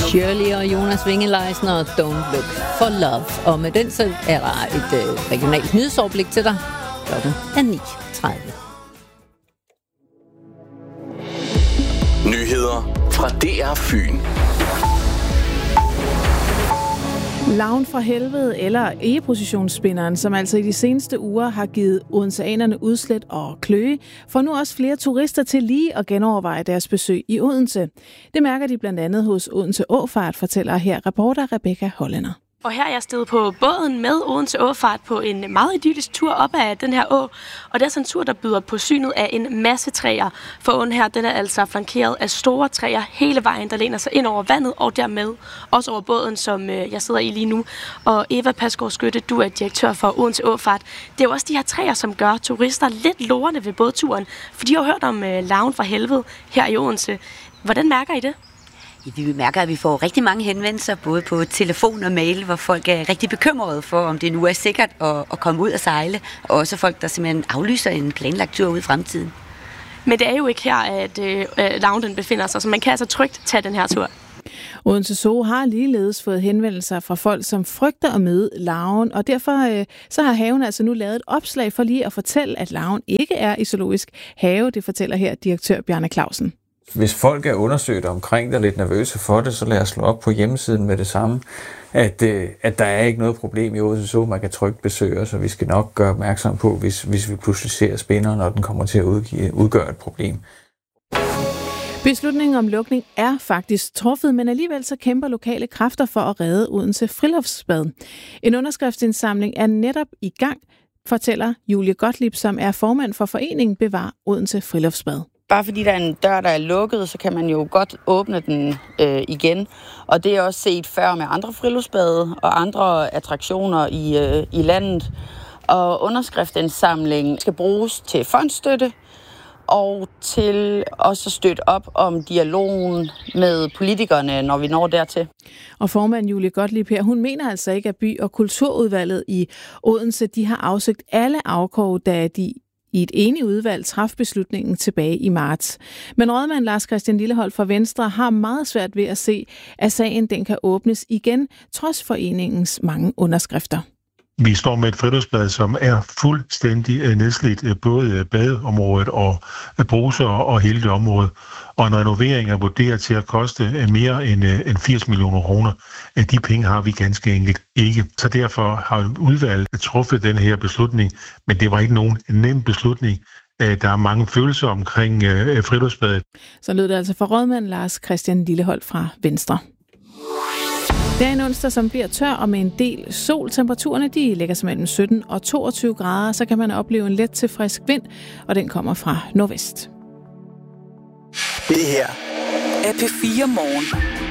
Shirley og Jonas Winge-Leisner og Don't Look for Love. Og med den så er der et regionalt nyhedsoverblik til dig. Klokken er 9:30. Nyheder fra DR Fyn. Larven fra helvede, eller egepositionsspinderen, som altså i de seneste uger har givet odenseanerne udslæt og kløe, får nu også flere turister til lige at genoverveje deres besøg i Odense. Det mærker de blandt andet hos Odense Åfart, fortæller her reporter Rebecca Hollænder. Og her er jeg steget på båden med Odense Åfart på en meget idyllisk tur op ad den her å. Og det er sådan en tur, der byder på synet af en masse træer. For åen her, den er altså flankeret af store træer hele vejen, der læner sig ind over vandet og dermed også over båden, som jeg sidder i lige nu. Og Eva Pasgaard Skytte, du er direktør for Odense Åfart. Det er jo også de her træer, som gør turister lidt lorende ved bådturen. For de har jo hørt om larven fra helvede her i Odense. Hvordan mærker I det? Vi mærker, at vi får rigtig mange henvendelser, både på telefon og mail, hvor folk er rigtig bekymrede for, om det nu er sikkert at komme ud og sejle. Og også folk, der simpelthen aflyser en planlagt tur ud i fremtiden. Men det er jo ikke her, at larven den befinder sig, så man kan altså trygt tage den her tur. Odense Zoo har ligeledes fået henvendelser fra folk, som frygter at møde larven, og derfor så har haven altså nu lavet et opslag for lige at fortælle, at larven ikke er i zoologisk have. Det fortæller her direktør Bjarne Clausen. Hvis folk er undersøgt omkring det og lidt nervøse for det, så lad os slå op på hjemmesiden med det samme, at der er ikke noget problem i Odense Zoo, man kan trygt besøge os, og vi skal nok gøre opmærksom på, hvis vi pludselig ser spinderen, når den kommer til at udgøre et problem. Beslutningen om lukning er faktisk truffet, men alligevel så kæmper lokale kræfter for at redde Odense Friluftsbad. En underskriftsindsamling er netop i gang, fortæller Julie Gottlieb, som er formand for foreningen Bevar Odense Friluftsbad. Bare fordi der er en dør, der er lukket, så kan man jo godt åbne den igen. Og det er også set før med andre friluftsbade og andre attraktioner i landet. Og underskriftsindsamling skal bruges til fondsstøtte og til også at støtte op om dialogen med politikerne, når vi når dertil. Og formand Julie Gottlieb her, hun mener altså ikke, at by- og kulturudvalget i Odense, de har afsøgt alle afkroge, da de i et enigt udvalg traf beslutningen tilbage i marts. Men rådmand Lars Christian Lilleholt fra Venstre har meget svært ved at se, at sagen den kan åbnes igen, trods foreningens mange underskrifter. Vi står med et friluftsbad, som er fuldstændig nedslidt, både badeområdet og bruser og hele det område. Og en renovering er vurderet til at koste mere end 80 millioner kroner. De penge har vi ganske enkelt ikke. Så derfor har udvalget truffet den her beslutning, men det var ikke nogen nem beslutning. Der er mange følelser omkring friluftsbadet. Så lød det altså fra rådmand Lars Christian Lilleholt fra Venstre. Det er en onsdag, som bliver tør og med en del sol. Temperaturerne de ligger sig mellem 17 og 22 grader. Så kan man opleve en let til frisk vind, og den kommer fra nordvest. Det her er P4 Morgen.